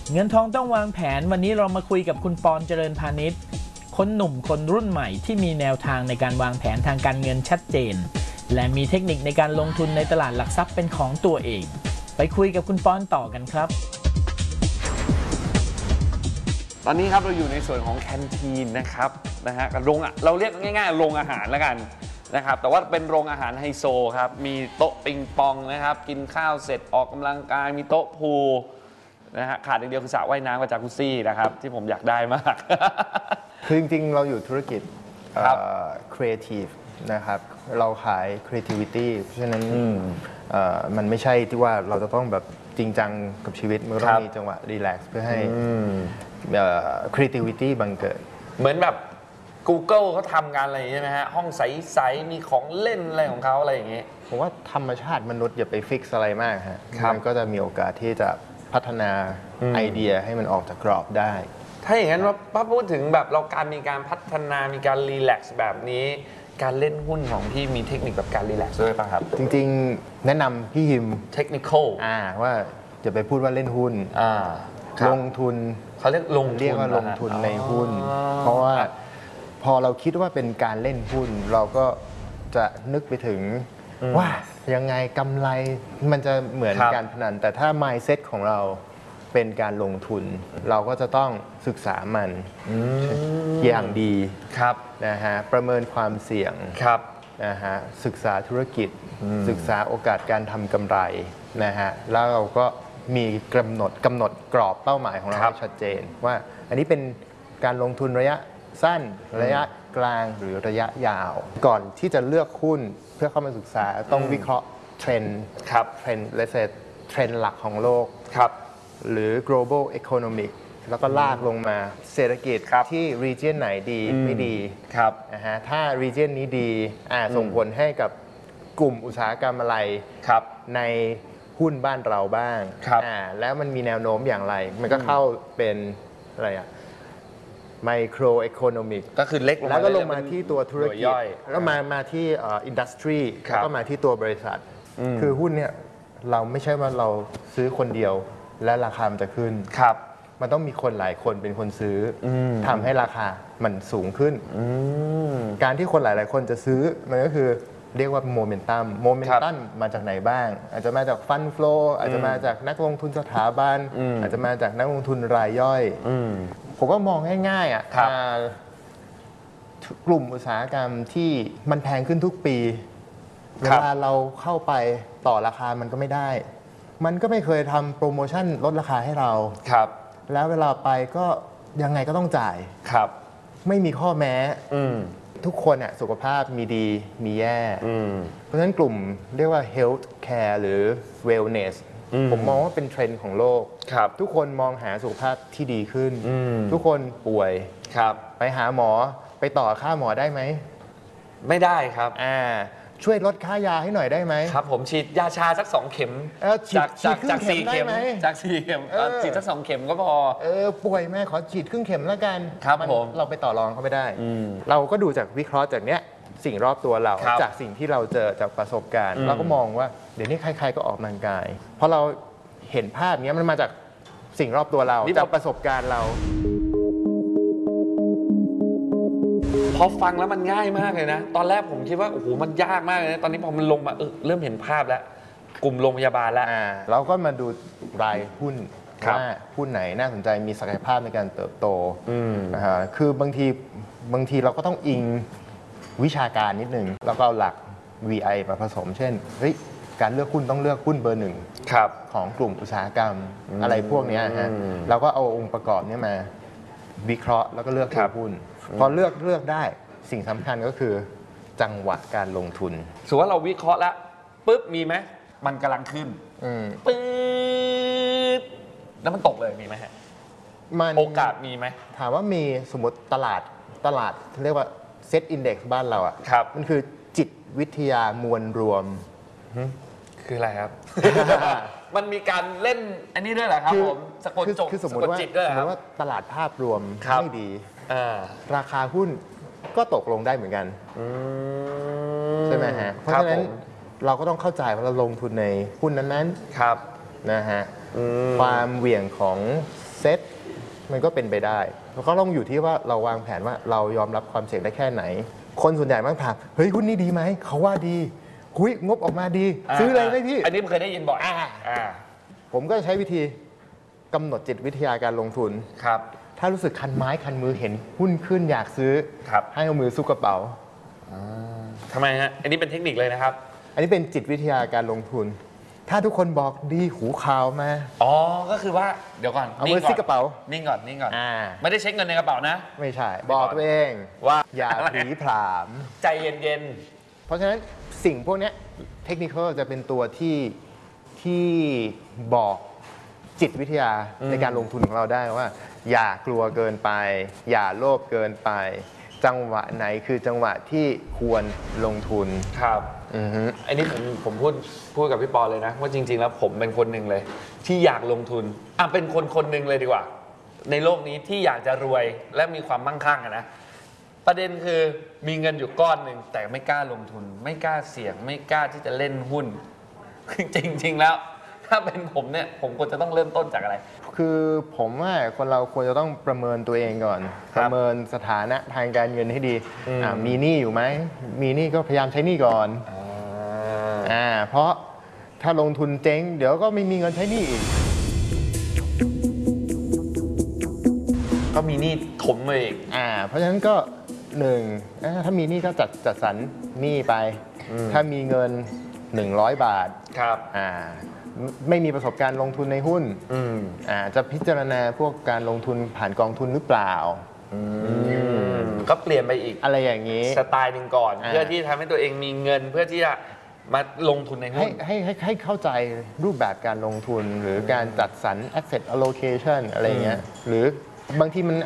เงินทองต้องวางแผนวันนี้เรามาคุยกับคุณปอนเจริญพาณิชย์คนหนุ่มคนรุ่นใหม่ที่มีแนวทางในการวางแผนทางการเงินชัดเจนและมีเทคนิคในการลงทุนในตลาดหลักทรัพย์เป็นของตัวเองไปคุยกับคุณปอนต่อกันครับตอนนี้ครับเราอยู่ในส่วนของแคนทีนนะครับกับโรงเราเรียกง่ายๆโรงอาหารแล้วกันนะครับแต่ว่าเป็นโรงอาหารไฮโซครับมีโต๊ะปิงปองนะครับกินข้าวเสร็จออกกำลังกายมีโต๊ะพูลขาดอย่างเดียวคือสระว่ายน้ำกับจากุซซี่นะครับที่ผมอยากได้มากคือจริงๆเราอยู่ธุรกิจcreative นะครับเราขาย creativity เพราะฉะนั้นมันไม่ใช่ที่ว่าเราจะต้องแบบจริงจังกับชีวิตมันต้องมีจังหวะ relax เพื่อให้creativity บังเกิดเหมือนแบบ Google เขาทำงานอะไรใช่ไหมฮะห้องใสๆมีของเล่นอะไรของเขาอะไรอย่างเงี้ยผมว่าธรรมชาติมนุษย์อย่าไปฟิกซ์อะไรมากฮะมันก็จะมีโอกาสที่จะพัฒนาไอเดียให้มันออกจากกรอบได้ถ้าอย่างนั้นว่าพูดถึงแบบเราการมีการพัฒนามีการรีแลกซ์แบบนี้การเล่นหุ้นของพี่มีเทคนิคแบบการรีแลกซ์ด้วยป่ะครับจริงๆแนะนำพี่ฮิมเทคนิคว่าจะไปพูดว่าเล่นหุ้นลงทุนเขาเรียกว่าลงทุนในหุ้นเพราะว่าพอเราคิดว่าเป็นการเล่นหุ้นเราก็จะนึกไปถึงว่ายังไงกำไรมันจะเหมือนการพนันแต่ถ้า mindset ของเราเป็นการลงทุนเราก็จะต้องศึกษามันอย่างดีนะฮะประเมินความเสี่ยงนะฮะศึกษาธุรกิจศึกษาโอกาสการทำกำไรนะฮะแล้วเราก็มีกำหนดกรอบเป้าหมายของเราให้ชัดเจนว่าอันนี้เป็นการลงทุนระยะสั้นระยะกลางหรือระยะยาวก่อนที่จะเลือกหุ้นเพื่อเข้ามาศึกษาต้องวิเคราะห์เทรนด์หลักของโลกหรือ global economic แล้วก็ลากลงมาเศรษฐกิจที่ region ไหนดีไม่ดีนะฮะถ้า region นี้ดีส่งผลให้กับกลุ่มอุตสาหกรรมอะไรในหุ้นบ้านเราบ้างแล้วมันมีแนวโน้มอย่างไรมันก็เข้าเป็นอะไรไมโครอีโคโนมิกก็คือเล็กแล้วก็ลงมาที่ตัวธุรกิจแล้วก็มาที่อินดัสทรีแล้วก็มาที่ตัวบริษัทคือหุ้นเนี่ยเราไม่ใช่ว่าเราซื้อคนเดียวและราคามันจะขึ้นมันต้องมีคนหลายคนเป็นคนซื้อทำให้ราคามันสูงขึ้นการที่คนหลายๆคนจะซื้อมันก็คือเรียกว่าโมเมนตัมมาจากไหนบ้างอาจจะมาจากฟันโฟลอาจจะมาจากนักลงทุนสถาบันอาจจะมาจากนักลงทุนรายย่อยผมว่ามองง่ายๆกลุ่มอุตสาหกรรมที่มันแพงขึ้นทุกปีเวลาเราเข้าไปต่อราคามันก็ไม่ได้มันก็ไม่เคยทำโปรโมชั่นลดราคาให้เราแล้วเวลาไปก็ยังไงก็ต้องจ่ายไม่มีข้อแม้ทุกคนสุขภาพมีดีมีแย่เพราะฉะนั้นกลุ่มเรียกว่า health care หรือ wellness ผมมองว่าเป็นเทรนด์ของโลกทุกคนมองหาสุขภาพที่ดีขึ้นทุกคนป่วยไปหาหมอไปต่อค่าหมอได้ไหมไม่ได้ครับช่วยลดค่ายาให้หน่อยได้ไหมครับผมฉีดยาชาสัก2 เข็มจาก4 เข็มจาก4 เข็มฉีดสัก2 เข็มก็พอป่วยแม่ขอฉีดครึ่งเข็มแล้วกันครับผมเราไปต่อรองเขาไม่ได้เราก็ดูจากวิเคราะห์จากเนี้ยสิ่งรอบตัวเราจากสิ่งที่เราเจอจากประสบการณ์เราก็มองว่าเดี๋ยวนี้ใครๆก็ออกกำลังกายเพราะเราเห็นภาพนี้มันมาจากสิ่งรอบตัวเราจากประสบการณ์เราพอฟังแล้วมันง่ายมากเลยนะตอนแรกผมคิดว่าโอ้โหมันยากมากเลยนะตอนนี้พอมันลงมาเริ่มเห็นภาพแล้วกลุ่มโรงพยาบาลแล้วเราก็มาดูรายหุ้นว่าหุ้นไหนน่าสนใจมีศักยภาพในการเติบโตนะฮะคือบางทีเราก็ต้องอิงวิชาการนิดนึงแล้วก็เอาหลัก VI มาผสมเช่นการเลือกหุ้นต้องเลือกหุ้นเบอร์1ของกลุ่มอุตสาหกรรมอะไรพวกนี้ฮะเราก็เอาองค์ประกอบนี้มาวิเคราะห์แล้วก็เลือกหุ้นพอเลือกได้สิ่งสำคัญก็คือจังหวะการลงทุนสมมติว่าเราวิเคราะห์แล้วปุ๊บมีไหมมันกำลังขึ้นปึ๊บแล้วมันตกเลยมีไหมฮะโอกาสมีไหมถามว่ามีสมมติตลาดเรียกว่าเซตอินเด็กซ์บ้านเรามันคือจิตวิทยามวลรวมคืออะไรครับ มันมีการเล่นอันนี้ด้วยเหรอครับผมสะกดจบสมมติว่าตลาดภาพรวมไม่ดีราคาหุ้นก็ตกลงได้เหมือนกันใช่ไหมฮะเพราะฉะนั้นเราก็ต้องเข้าใจว่าเราลงทุนในหุ้นนั้นๆนะฮะความเหวี่ยงของเซซ็ตมันก็เป็นไปได้แล้วก็ต้องอยู่ที่ว่าเราวางแผนว่าเรายอมรับความเสี่ยงได้แค่ไหน คนส่วนใหญ่มักถามเฮ้ยหุ้นนี่ดีไหมเขาว่าดีคุยงบออกมาดี ซื้อเลยไหมพี่อันนี้ผมเคยได้ยินบ่อยผมก็จะใช้วิธีกำหนดจิตวิทยาการลงทุนครับถ้ารู้สึกคันไม้คันมือเห็นหุ้นขึ้นอยากซื้อครับให้เอามือซุกกระเป๋าทำไมฮะอันนี้เป็นเทคนิคเลยนะครับอันนี้เป็นจิตวิทยาการลงทุน ถ้าทุกคนบอกดีหูข่าวมาอ๋อก็คือว่าเดี๋ยวก่อนเอามือซิกกระเป๋านิ่งก่อนนิ่งก่อนอ่าไม่ได้เช็คเงินในกระเป๋านะไม่ใช่ บอกตัวเองว่าอย่าผีผลามใจเย็นเพราะฉะนั้นสิ่งพวกเนี้ยเทคนิคจะเป็นตัวที่บอกจิตวิทยาในการลงทุนของเราได้ว่า อย่ากลัวเกินไป อย่าโลภเกินไป จังหวะไหนคือจังหวะที่ควรลงทุนๆครับอือฮึอันนี้ผมพูดกับพี่ปอเลยนะว่าจริง ๆ แล้วผมเป็นคนหนึ่งเลย ที่อยากลงทุนเป็นคนหนึ่งเลยดีกว่า ในโลกนี้ที่อยากจะรวยและมีความมั่งคั่งอะนะประเด็นคือมีเงินอยู่ก้อนหนึ่งแต่ไม่กล้าลงทุน ไม่กล้าเสี่ยง ไม่กล้าที่จะเล่นหุ้น จริง ๆ แล้ว ถ้าเป็นผมเนี่ยผมควรจะต้องเริ่มต้นจากอะไรคือผมว่าคนเราควรจะต้องประเมินตัวเองก่อนครัปบระเมินสถานะทางการเงินให้ดีอืมมีหนี้อยู่ไหมมีหนี้ก็พยายามใช้หนี้ก่อนเพราะถ้าลงทุนเจ๊งเดี๋ยวก็ไม่มีเงินใช้หนี้อีกก็มีหนี้ถมมาอีกเพราะฉะนั้นก็หนึ่งถ้ามีหนี้ก็จัดสรรหนี้ไป ถ้ามีเงิน 100 บาทครับไม่มีประสบการณ์ลงทุนในหุ้นจะพิจารณาพวกการลงทุนผ่านกองทุนหรือเปล่าก็เปลี่ยนไปอีกอะไรอย่างนี้สไตล์หนึ่งก่อน เพื่อที่ทำให้ตัวเองมีเงินเพื่อที่จะมาลงทุนในหุ้นให้เข้าใจรูปแบบการลงทุนหรือการจัดสรร asset allocation อะไรเงี้ยหรือบางทีมัน